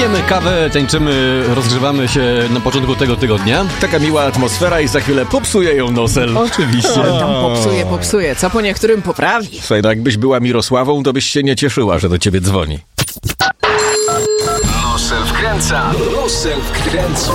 Pijemy kawę, tańczymy, rozgrzewamy się na początku tego tygodnia. Taka miła atmosfera i za chwilę popsuje ją Nosel. Oczywiście. Tam popsuje, co po niektórym poprawi. Słuchaj, no jakbyś była Mirosławą, to byś się nie cieszyła, że do ciebie dzwoni. Nosel wkręca. Nosel wkręca.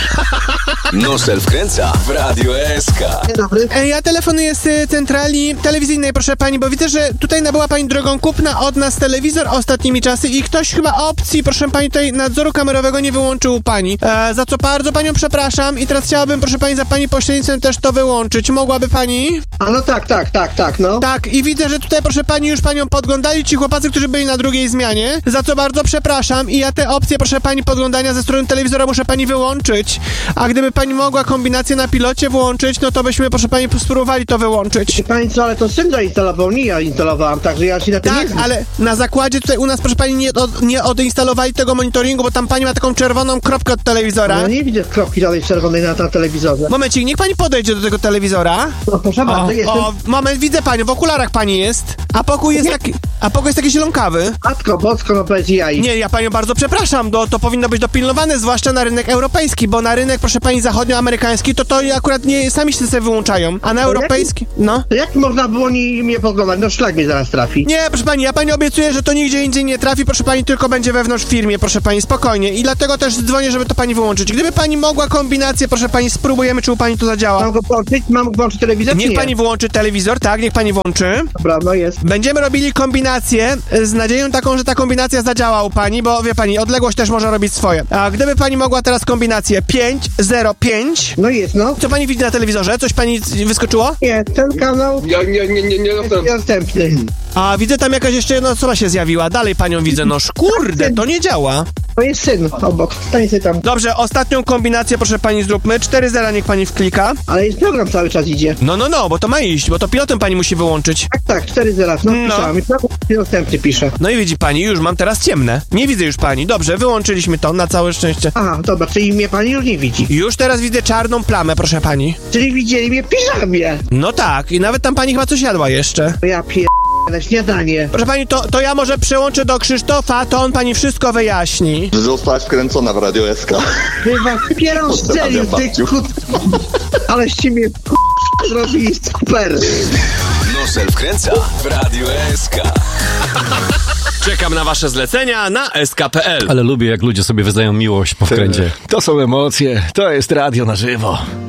Nosel wkręca w Radio SK. Dzień dobry. Ja telefonuję z centrali telewizyjnej, proszę pani, bo widzę, że tutaj nabyła pani drogą kupna od nas telewizor ostatnimi czasy i ktoś chyba opcji, proszę pani, tutaj nadzoru kamerowego nie wyłączył u pani. Za co bardzo panią przepraszam i teraz chciałabym, proszę pani, za pani pośrednictwem też to wyłączyć. Mogłaby pani? A no tak, no. Tak, i widzę, że tutaj, proszę pani, już panią podglądali ci chłopacy, którzy byli na drugiej zmianie, za co bardzo przepraszam i ja te opcje, proszę pani, podglądania ze strony telewizora muszę pani wyłączyć. A gdyby pani mogła kombinację na pilocie włączyć, no to byśmy, proszę pani, spróbowali to wyłączyć. Pani co, ale to syn zainstalował, nie ja instalowałam, także ja się na tym nie Tak, znam. ale na zakładzie tutaj u nas, proszę pani, nie odinstalowali tego monitoringu, bo tam pani ma taką czerwoną kropkę od telewizora. Ja nie widzę kropki dalej czerwonej na telewizorze. Momencik, niech pani podejdzie do tego telewizora. No proszę bardzo, jestem. Moment, widzę panią, w okularach pani jest. A pokój jest taki zielonkawy. Matko bosko, no powiedz jaj. Nie, ja panią bardzo przepraszam, to powinno być dopilnowane, zwłaszcza na rynek europejski, bo na rynek, proszę pani, zachodnioamerykański, to akurat nie, sami się sobie wyłączają, a na europejski, no. To jak można było mnie podglądać? No szlak mnie zaraz trafi. Nie, proszę pani, ja pani obiecuję, że to nigdzie indziej nie trafi, proszę pani, tylko będzie wewnątrz w firmie, proszę pani, spokojnie. I dlatego też dzwonię, żeby to pani wyłączyć. Gdyby pani mogła kombinację, proszę pani, spróbujemy, czy u pani to zadziała. Mam włączyć telewizor, Niech czy nie? pani włączy telewizor, tak, niech pani włączy. Dobra, no jest. Będziemy robili kombinację z nadzieją taką, że ta kombinacja zadziała u pani, bo wie pani, odległość też może robić swoje. A gdyby pani mogła teraz kombinację 505. No jest, no. Co pani widzi na telewizorze? Coś pani wyskoczyło? Nie, ten kanał Ja nie jest następny. A widzę tam jakaś jeszcze jedna osoba się zjawiła. Dalej panią widzę. No kurde, to nie działa. To jest syn obok, stań sobie tam. Dobrze, ostatnią kombinację proszę pani zróbmy. 4-0 niech pani wklika. Ale jest program cały czas idzie. No, bo to ma iść, bo to pilotem pani musi wyłączyć. Tak, 4-0, no pisałem. I program następny pisze. No i widzi pani, już mam teraz ciemne. Nie widzę już pani. Dobrze, wyłączyliśmy to na całe szczęście. Aha, dobra, czyli mnie pani już nie widzi. Już teraz widzę czarną plamę, proszę pani. Czyli widzieli mnie w piżamie. No tak, i nawet tam pani chyba coś jadła jeszcze. To ja na śniadanie. Proszę pani, to ja może przełączę do Krzysztofa, to on pani wszystko wyjaśni. Zostałaś wkręcona w Radio SK. Wy was pierą strzelił, ty kut... Aleście mnie zrobili super. Nosel wkręca w Radio SK. Czekam na wasze zlecenia na sk.pl. Ale lubię, jak ludzie sobie wyznają miłość po wkręcie. To są emocje, to jest radio na żywo.